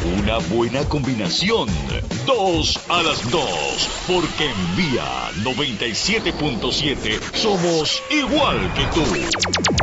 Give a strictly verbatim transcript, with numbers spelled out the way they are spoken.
Una buena combinación. Dos a las dos. Porque en Vía noventa y siete punto siete somos igual que tú.